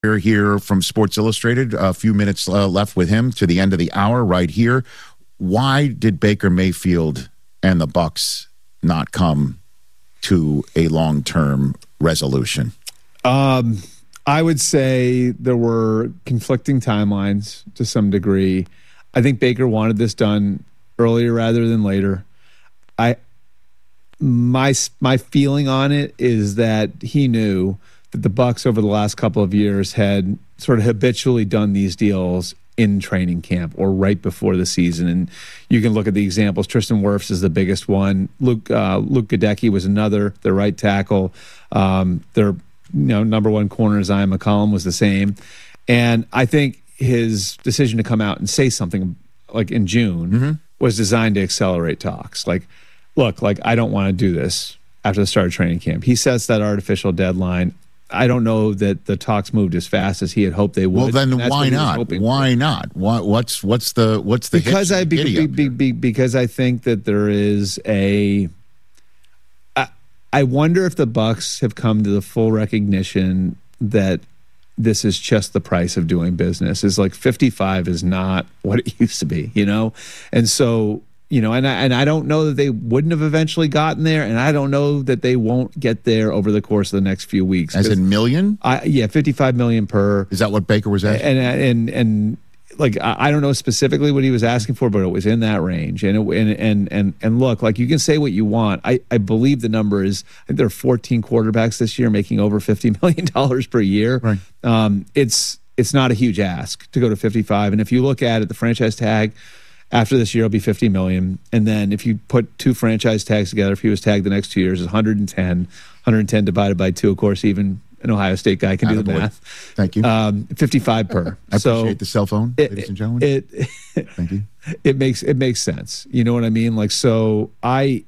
We're here from Sports Illustrated. A few minutes left with him to the end of the hour right here. Why did Baker Mayfield and the Bucs not come to a long-term resolution? I would say there were conflicting timelines to some degree. I think Baker wanted this done earlier rather than later. My feeling on it is that he knew that the Bucs over the last couple of years had sort of habitually done these deals in training camp or right before the season. And you can look at the examples. Tristan Wirfs is the biggest one. Luke Goedeke was another, the right tackle. Their number one corner, Zion McCollum, was the same. And I think his decision to come out and say something like in June was designed to accelerate talks. Like, look, I don't want to do this after the start of training camp. He sets that artificial deadline. I don't know that the talks moved as fast as he had hoped they would. Well, then why not? Why not? What's the because because I think that there is a. I wonder if the Bucs have come to the full recognition that this is just the price of doing business. Is like 55 is not what it used to be, and so. And I don't know that they wouldn't have eventually gotten there, and I don't know that they won't get there over the course of the next few weeks. As in million? Yeah, $55 million per. Is that what Baker was asking? And I don't know specifically what he was asking for, but it was in that range. And look, you can say what you want. I believe the number is, I think there are 14 quarterbacks this year making over $50 million per year. Right. It's not a huge ask to go to 55. And if you look at it, the franchise tag after this year, it'll be $50 million. And then if you put two franchise tags together, if he was tagged the next 2 years, it's 110. 110 divided by 2, of course, even an Ohio State guy can do the math. Thank you. 55 per. I appreciate the cell phone, ladies and gentlemen. Thank you. It makes sense. You know what I mean? So I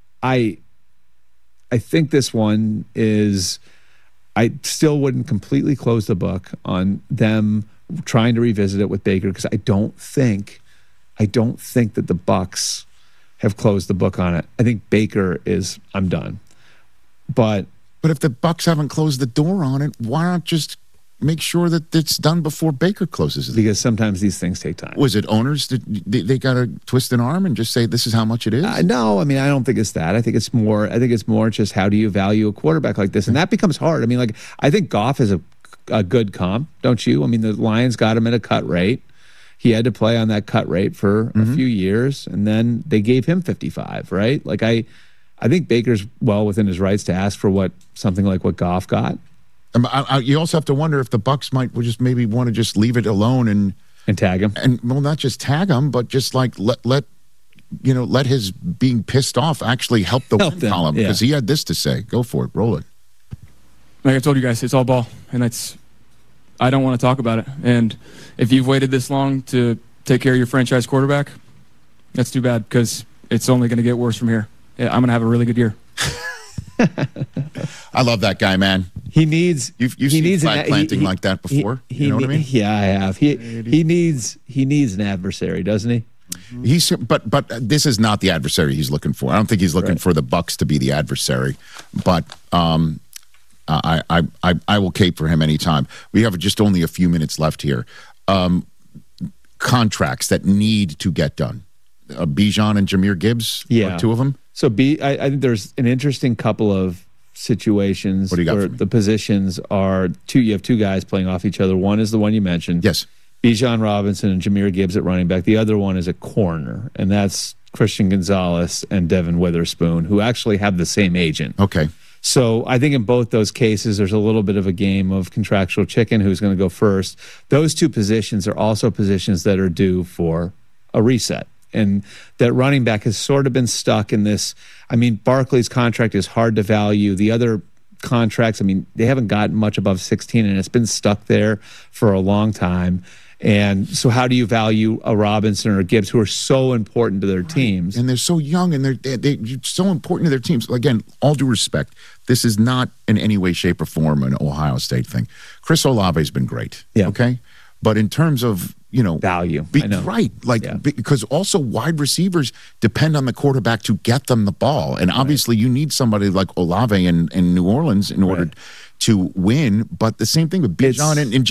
think this one is, I still wouldn't completely close the book on them trying to revisit it with Baker, because I don't think that the Bucs have closed the book on it. I think Baker is, I'm done. But if the Bucs haven't closed the door on it, why not just make sure that it's done before Baker closes it? Because sometimes these things take time. Was it owners that they got to twist an arm and just say this is how much it is? No, I don't think it's that. I think it's more just how do you value a quarterback like this, and that becomes hard. I think Goff is a good comp, don't you? The Lions got him at a cut rate. He had to play on that cut rate for a few years, and then they gave him 55, right? I think Baker's well within his rights to ask for something like what Goff got. You also have to wonder if the Bucs might just maybe want to just leave it alone and tag him, and not just tag him, but just let his being pissed off actually help the win column, because he had this to say. Go for it, roll it. Like I told you guys, it's all ball, and I don't want to talk about it. And if you've waited this long to take care of your franchise quarterback, that's too bad, because it's only going to get worse from here. I'm going to have a really good year. I love that guy, man. You've seen flag planting like that before. You know what I mean? Yeah, I have. He needs an adversary, doesn't he? But this is not the adversary he's looking for. I don't think he's looking for the Bucs to be the adversary. But I will cape for him anytime. We have just only a few minutes left here. Contracts that need to get done. Bijan and Jahmyr Gibbs, are two of them. So I think there's an interesting couple of situations where the positions are two. You have two guys playing off each other. One is the one you mentioned. Yes. Bijan Robinson and Jahmyr Gibbs at running back. The other one is a corner, and that's Christian Gonzalez and Devin Witherspoon, who actually have the same agent. Okay. So I think in both those cases, there's a little bit of a game of contractual chicken, who's going to go first. Those two positions are also positions that are due for a reset. And that running back has sort of been stuck in this. Barkley's contract is hard to value. The other contracts, they haven't gotten much above 16, and it's been stuck there for a long time. And so how do you value a Robinson or a Gibbs, who are so important to their teams? And they're so young, and they're so important to their teams. Again, all due respect, this is not in any way, shape, or form an Ohio State thing. Chris Olave's been great, okay? But in terms of, value, I know. Right, because also wide receivers depend on the quarterback to get them the ball. And obviously you need somebody like Olave in New Orleans in order to win. But the same thing with Bijan and